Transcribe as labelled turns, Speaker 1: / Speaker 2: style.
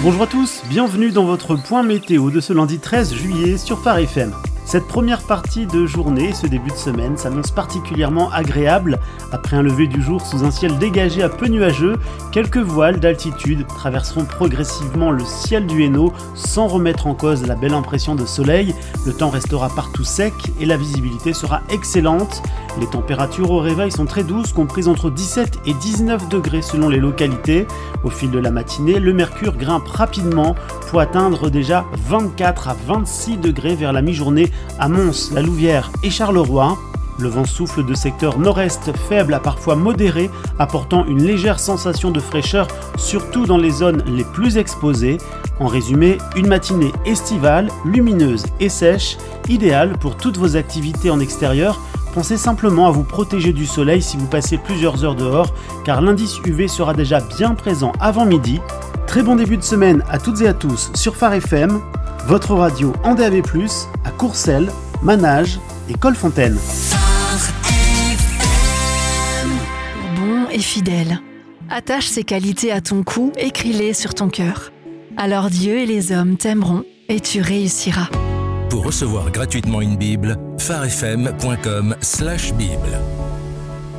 Speaker 1: Bonjour à tous, bienvenue dans votre point météo de ce lundi 13 juillet sur Phare FM. Cette première partie de journée, ce début de semaine, s'annonce particulièrement agréable. Après un lever du jour sous un ciel dégagé à peu nuageux, quelques voiles d'altitude traverseront progressivement le ciel du Hainaut sans remettre en cause la belle impression de soleil. Le temps restera partout sec et la visibilité sera excellente. Les températures au réveil sont très douces, comprises entre 17 et 19 degrés selon les localités. Au fil de la matinée, le mercure grimpe rapidement pour atteindre déjà 24 à 26 degrés vers la mi-journée à Mons, La Louvière et Charleroi. Le vent souffle de secteur nord-est faible à parfois modéré, apportant une légère sensation de fraîcheur, surtout dans les zones les plus exposées. En résumé, une matinée estivale, lumineuse et sèche, idéale pour toutes vos activités en extérieur. Pensez simplement à vous protéger du soleil si vous passez plusieurs heures dehors, car l'indice UV sera déjà bien présent avant midi. Très bon début de semaine à toutes et à tous sur Phare FM, votre radio en DAB+, à Courcelles, Manage et Colfontaine.
Speaker 2: Bon et fidèle. Attache ces qualités à ton cou, écris-les sur ton cœur. Alors Dieu et les hommes t'aimeront et tu réussiras.
Speaker 3: Pour recevoir gratuitement une Bible, pharefm.com/Bible.